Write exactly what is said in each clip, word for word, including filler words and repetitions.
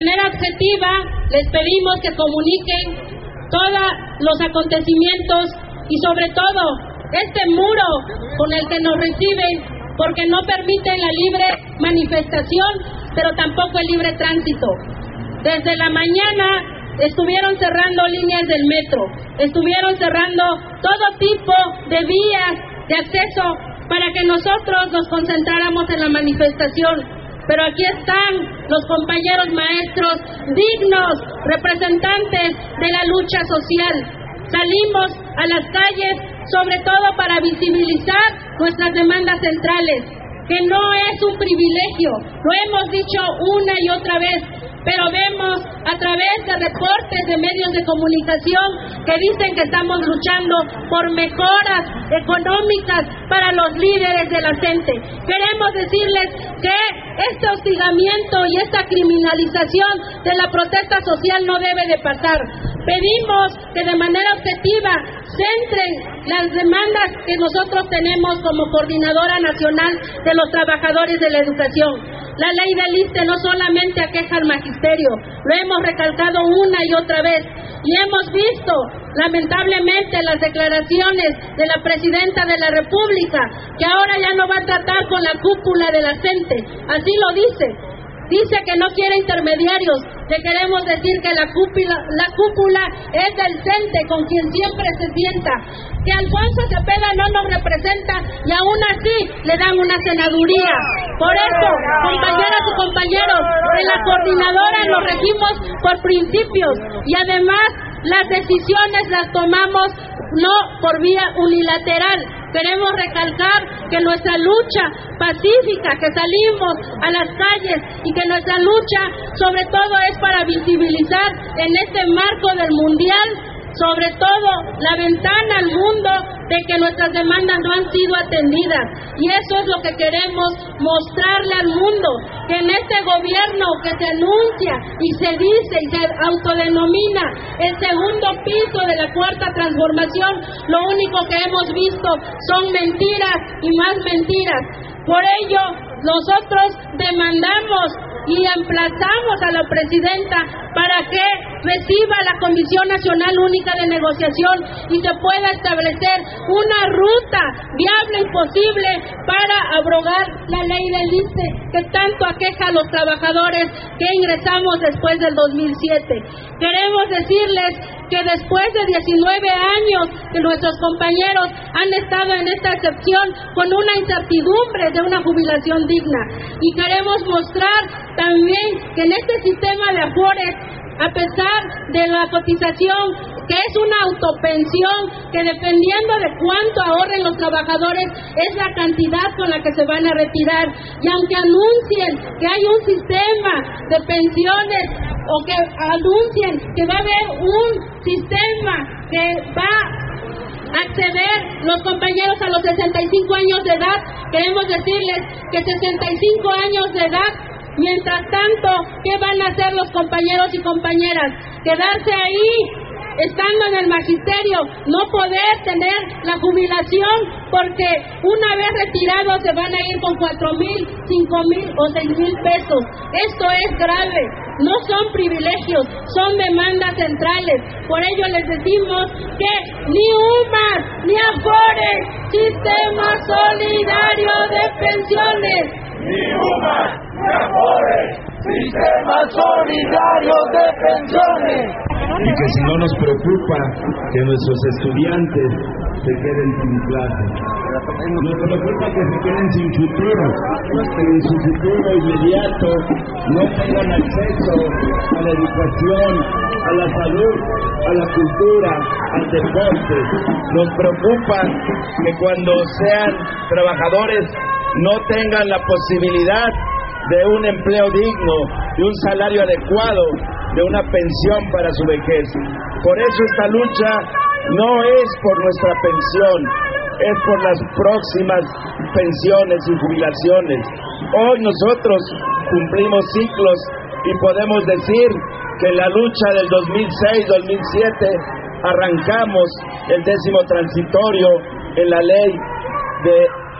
De manera objetiva, les pedimos que comuniquen todos los acontecimientos y sobre todo este muro con el que nos reciben, porque no permiten la libre manifestación, pero tampoco el libre tránsito. Desde la mañana estuvieron cerrando líneas del metro, estuvieron cerrando todo tipo de vías de acceso para que nosotros nos concentráramos en la manifestación. Pero aquí están los compañeros maestros, dignos representantes de la lucha social. Salimos a las calles sobre todo para visibilizar nuestras demandas centrales, que no es un privilegio, lo hemos dicho una y otra vez, pero vemos a través de reportes de medios de comunicación que dicen que estamos luchando por mejoras económicas para los líderes de la gente. Queremos decirles que este hostigamiento y esta criminalización de la protesta social no debe de pasar. Pedimos que de manera objetiva centren las demandas que nosotros tenemos como Coordinadora Nacional de los Trabajadores de la Educación. La ley del ISSSTE no solamente aqueja al magisterio, lo hemos recalcado una y otra vez, y hemos visto lamentablemente las declaraciones de la Presidenta de la República, que ahora ya no va a tratar con la cúpula de la gente, así lo dice. Dice que no quiere intermediarios. Le queremos decir que la cúpula, la cúpula es del CENTE, con quien siempre se sienta. Que Alfonso Cepeda no nos representa y aún así le dan una senaduría. Por eso, compañeras y compañeros, en la coordinadora nos regimos por principios y además las decisiones las tomamos no por vía unilateral. Queremos recalcar que nuestra lucha pacífica, que salimos a las calles y que nuestra lucha sobre todo es para visibilizar en este marco del mundial, sobre todo la ventana al mundo de que nuestras demandas no han sido atendidas. Y eso es lo que queremos mostrarle al mundo, que en este gobierno que se anuncia y se dice y se autodenomina el segundo piso de la cuarta transformación, lo único que hemos visto son mentiras y más mentiras. Por ello, nosotros demandamos y emplazamos a la Presidenta para que reciba la Comisión Nacional Única de Negociación y se pueda establecer una ruta viable y posible para abrogar la ley del ISSSTE que tanto aqueja a los trabajadores que ingresamos después del dos mil siete. Queremos decirles que después de diecinueve años que nuestros compañeros han estado en esta excepción con una incertidumbre de una jubilación digna, y queremos mostrar también que en este sistema de afores, a pesar de la cotización, que es una autopensión, que dependiendo de cuánto ahorren los trabajadores es la cantidad con la que se van a retirar, y aunque anuncien que hay un sistema de pensiones o que anuncien que va a haber un sistema que va a acceder los compañeros a los sesenta y cinco años de edad, queremos decirles que sesenta y cinco años de edad, mientras tanto, ¿qué van a hacer los compañeros y compañeras? Quedarse ahí, estando en el magisterio, no poder tener la jubilación, porque una vez retirados se van a ir con cuatro mil, cinco mil o seis mil pesos. Esto es grave, no son privilegios, son demandas centrales. Por ello les decimos que ni UMAS, ni AFORES, Sistema Solidario de Pensiones, ni UMAS, ni AFORES, Sistema Solidario de Pensiones. Y que si no nos preocupa que nuestros estudiantes se queden sin clase, nos preocupa que se queden sin futuro, que en su futuro inmediato no tengan acceso a la educación, a la salud, a la cultura, al deporte. Nos preocupa que cuando sean trabajadores no tengan la posibilidad de un empleo digno, de un salario adecuado, de una pensión para su vejez. Por eso esta lucha no es por nuestra pensión, es por las próximas pensiones y jubilaciones. Hoy nosotros cumplimos ciclos y podemos decir que en la lucha del dos mil seis dos mil siete arrancamos el décimo transitorio en la ley de,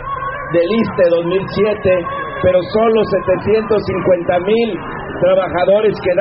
del ISSSTE dos mil siete, pero solo setecientos cincuenta mil trabajadores quedaron